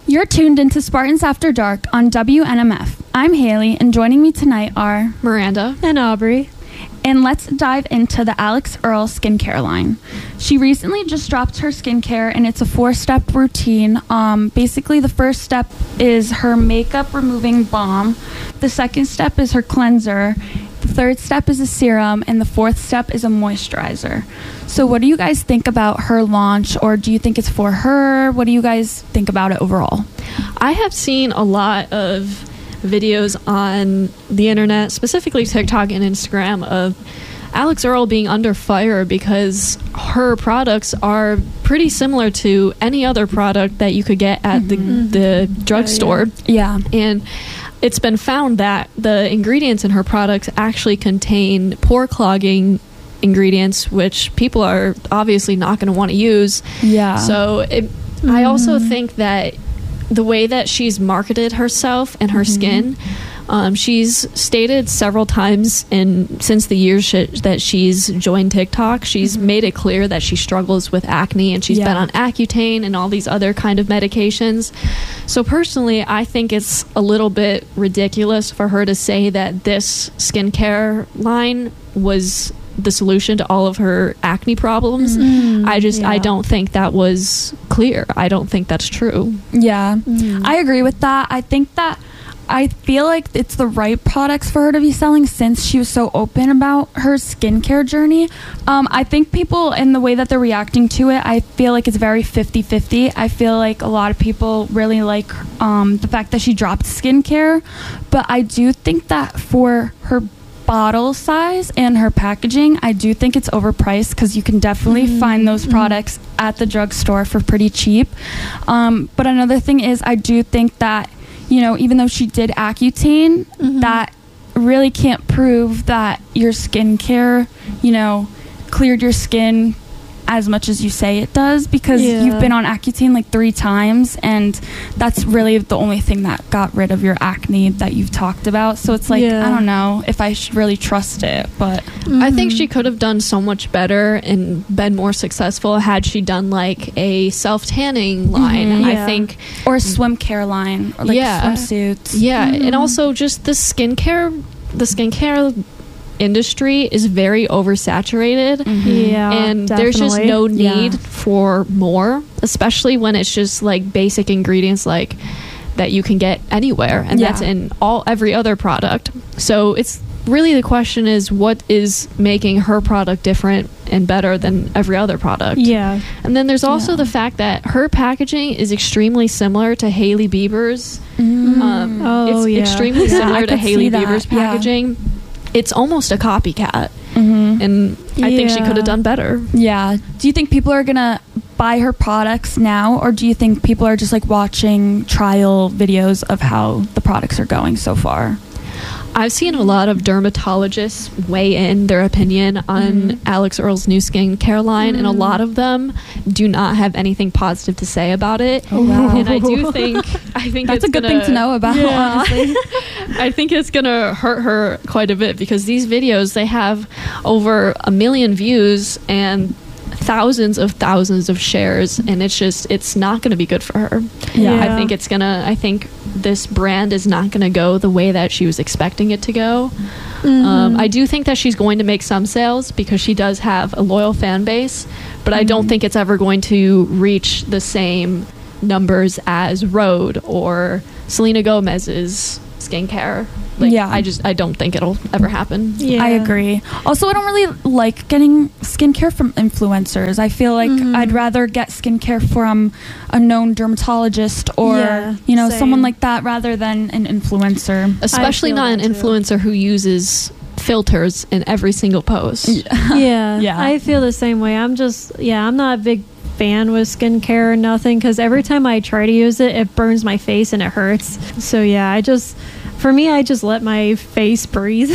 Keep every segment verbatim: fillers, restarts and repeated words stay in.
You're tuned into Spartans After Dark on W N M F. I'm Haley, and joining me tonight are Miranda and Aubrey. And let's dive into the Alix Earle skincare line. She recently just dropped her skincare, and it's a four-step routine. Um, basically, the first step is her makeup removing balm. The second step is her cleanser. The third step is a serum, and the fourth step is a moisturizer. So what do you guys think about her launch, or do you think it's for her? What do you guys think about it overall? I have seen a lot of videos on the internet, specifically TikTok and Instagram, of Alix Earle being under fire because her products are pretty similar to any other product that you could get at mm-hmm. the, the drugstore. Yeah. yeah. And it's been found that the ingredients in her products actually contain pore clogging ingredients, which people are obviously not going to want to use. Yeah. So it, mm-hmm. I also think that the way that she's marketed herself and her mm-hmm. skin, um, she's stated several times in since the years sh- that she's joined TikTok, she's mm-hmm. made it clear that she struggles with acne, and she's yeah. been on Accutane and all these other kind of medications. So personally, I think it's a little bit ridiculous for her to say that this skincare line was the solution to all of her acne problems. Mm-hmm. I just yeah. I don't think that was clear. I don't think that's true. Yeah. Mm-hmm. I agree with that. I think that I feel like it's the right products for her to be selling since she was so open about her skincare journey. Um, I think people, in the way that they're reacting to it, I feel like it's very fifty-fifty. I feel like a lot of people really like um, the fact that she dropped skincare, but I do think that for her bottle size and her packaging, I do think it's overpriced because you can definitely mm-hmm. find those products mm-hmm. at the drugstore for pretty cheap. Um, but another thing is, I do think that, you know, even though she did Accutane, mm-hmm. that really can't prove that your skincare, you know, cleared your skin as much as you say it does, because yeah. you've been on Accutane like three times, and that's really the only thing that got rid of your acne that you've talked about. So it's like, yeah. I don't know if I should really trust it, but mm-hmm. I think she could have done so much better and been more successful had she done like a self-tanning line. Mm-hmm. yeah. I think, or a swim care line, or like yeah. swimsuits. Yeah, mm-hmm. and also just the skincare, the skincare industry is very oversaturated. Mm-hmm. Yeah, and definitely. There's just no need yeah. for more, especially when it's just like basic ingredients like that you can get anywhere, and yeah. that's in all every other product. So it's really, the question is, what is making her product different and better than every other product? Yeah. And then there's also yeah. the fact that her packaging is extremely similar to Hailey Bieber's. Mm. Um, oh, it's yeah. extremely yeah, similar I to Hailey Bieber's that. packaging. Yeah. It's almost a copycat. Mm-hmm. And I yeah. think she could have done better. Yeah. Do you think people are going to buy her products now, or do you think people are just like watching trial videos of how the products are going so far? I've seen a lot of dermatologists weigh in their opinion on mm-hmm. Alix Earle's new skincare line, mm-hmm. and a lot of them do not have anything positive to say about it. Oh, wow. And I do think I think that's it's a good gonna, thing to know about. Yeah. Honestly, I think it's gonna hurt her quite a bit, because these videos, they have over a million views and thousands of thousands of shares, and it's just it's not going to be good for her. Yeah. I think it's gonna I think this brand is not going to go the way that she was expecting it to go. Mm-hmm. um, I do think that she's going to make some sales because she does have a loyal fan base, but mm-hmm. I don't think it's ever going to reach the same numbers as Rhode or Selena Gomez's skincare. Like, yeah. I just I don't think it'll ever happen. Yeah. I agree. Also, I don't really like getting skincare from influencers. I feel like mm-hmm. I'd rather get skincare from a known dermatologist or, yeah, you know, same. someone like that rather than an influencer. Especially not an influencer who uses filters in every single post. Yeah. yeah. Yeah. I feel the same way. I'm just, yeah, I'm not a big fan with skincare or nothing, because every time I try to use it, it burns my face and it hurts. So yeah, I just, for me, I just let my face breathe.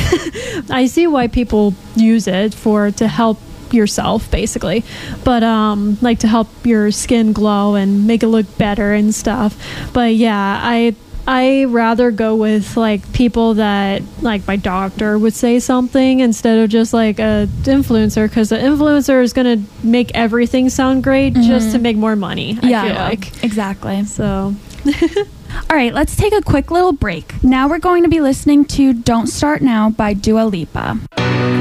I see why people use it for to help yourself, basically, but um like to help your skin glow and make it look better and stuff. But yeah, I I rather go with like people that like my doctor would say something instead of just like a influencer, because the influencer is gonna make everything sound great mm-hmm. just to make more money. I yeah, feel like exactly. so. All right, let's take a quick little break. Now we're going to be listening to Don't Start Now by Dua Lipa.